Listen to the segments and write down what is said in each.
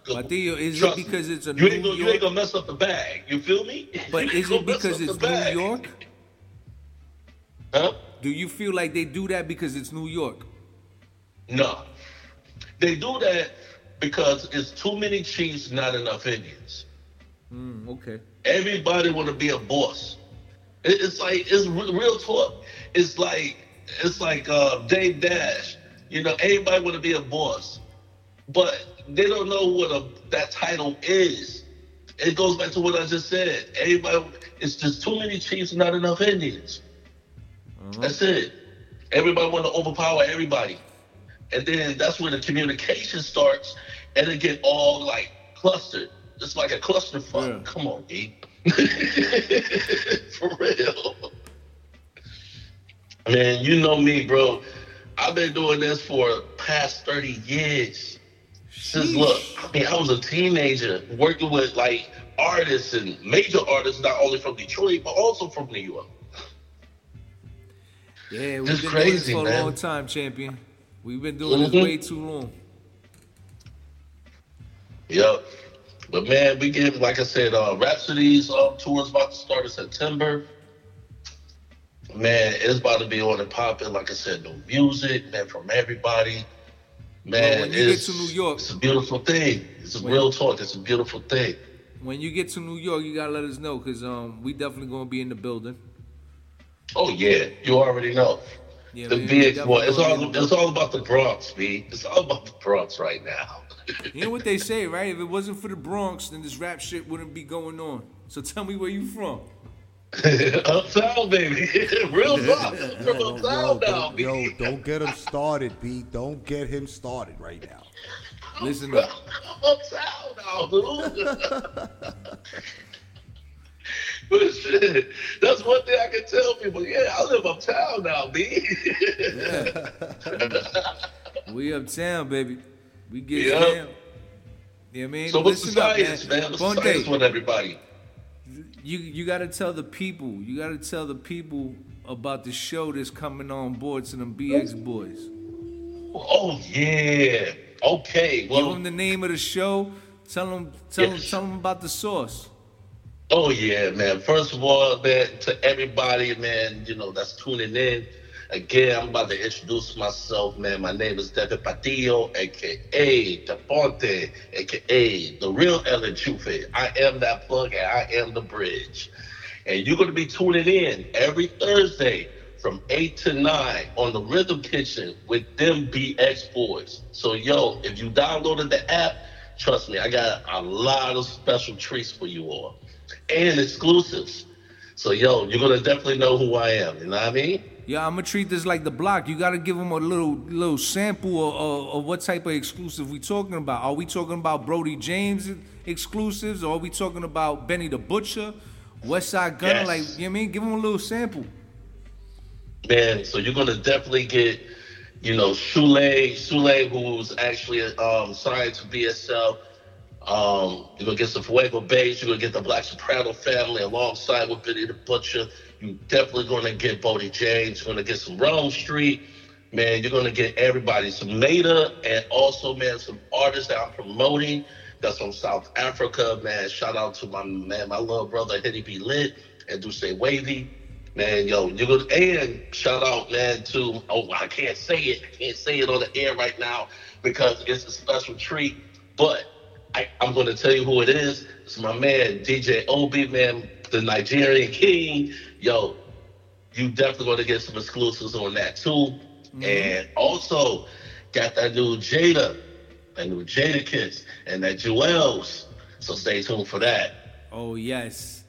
Matillo, is it Trust me. because it's a You New ain't gonna York? mess up the bag. You feel me? But You ain't is gonna it mess because up the it's New bag. York? Huh? Do you feel like they do that because it's New York? No. They do that because it's too many chiefs, not enough Indians. Okay. Everybody want to be a boss. It's real talk. It's like Dave Dash. You know, everybody want to be a boss, but they don't know what that title is. It goes back to what I just said. Everybody, it's just too many chiefs, not enough Indians. That's it. Everybody want to overpower everybody, and then that's when the communication starts, and it get all like clustered. It's like a cluster Yeah. fuck. Come on, E. For real. Man, you know me, bro. I've been doing this for past 30 years. Since look, Sheesh. I mean, I was a teenager working with like artists and major artists, not only from Detroit, but also from New York. Yeah, we've Just been doing this crazy, for a man. long time, champion. We've been doing this hmm way too long. Yep. But man, we get, like I said, Rhapsody's tour's about to start in September. Man, it's about to be on and popping. Like I said, new music, man, from everybody. Well, Man, when you get to New York, it's a beautiful thing. It's a when real talk. It's a beautiful thing. when you get to New York, you gotta let us know, cause we definitely gonna be in the building. Oh yeah, you already know. Yeah, The man, we BX boy, definitely gonna be in the it's building. all about the Bronx, B. It's all about the Bronx right now. You know what they say, right? If it wasn't for the Bronx, then this rap shit wouldn't be going on. So tell me where you from. Uptown, baby. Real talk. From Yo, uptown now, don't, B. yo, don't get him started, B. Don't get him started right now. Listen up. Uptown now, dude. But shit, that's one thing I can tell people. Yeah, I live uptown now, B. Yeah. We uptown, baby. We get Yep. down. You know what I mean? So what's the Listen up, science, man? What's the Ponte, science with everybody? you gotta tell the people. You gotta tell the people about the show that's coming on board to them BX boys. Oh yeah. Okay. Give Well, them the name of the show. Tell them Yes. about the source. oh yeah, man. First of all, man, to everybody, man, you know, that's tuning in. Again, I'm about to introduce myself, man. My name is Devin Patillo, aka Deponte, aka the real Ellen Chufe. I am that plug and I am the bridge. And you're gonna be tuning in every Thursday from 8 to 9 on the Rhythm Kitchen with them BX boys. So yo, if you downloaded the app, trust me, I got a lot of special treats for you all. And exclusives. So yo, you're gonna definitely know who I am, you know what I mean? Yeah, I'm gonna treat this like the block. You gotta give them a little sample of what type of exclusive we talking about. Are we talking about Brody James exclusives, or are we talking about Benny the Butcher, West Side Gunner? Yes. Like, you know what I mean? Give them a little sample. Man, so you're gonna definitely get, you know, Shule, who's actually signed to BSL. You're gonna get some Fuego Bass. You're gonna get the Black Soprano family alongside with Benny the Butcher. You're definitely gonna get Bodie James. You're gonna get some Realm Street. Man, you're gonna get everybody, some Maida, and also, man, some artists that I'm promoting. That's from South Africa, man. Shout out to my little brother Henny B Lit and Duce Wavy. Man, yo, you're gonna, and shout out, man, to, oh, I can't say it on the air right now because it's a special treat, but I'm gonna tell you who it is. It's my man, DJ Obi, man, the Nigerian king. Yo, you definitely gonna get some exclusives on that too. And also got that new Jada Kiss, and that Jewels. So stay tuned for that. Oh yes,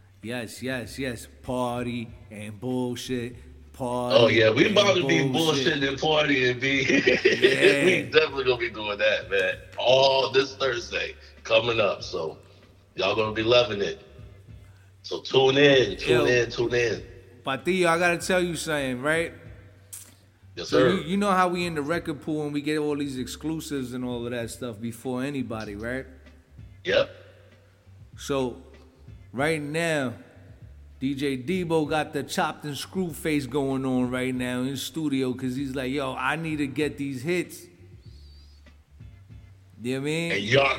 yes. Party and bullshit. Party. Oh yeah, we about to and be bullshit. bullshitting and partying, B. Yeah. We definitely gonna be doing that, man. All this Thursday coming up. So y'all gonna be loving it. So tune in. Patillo, I gotta tell you something, right? Yes, So sir. you know how we in the record pool and we get all these exclusives and all of that stuff before anybody, right? Yep. So right now, DJ Debo got the chopped and screw face going on right now in the studio because he's like, yo, I need to get these hits. You know what I mean? And y'all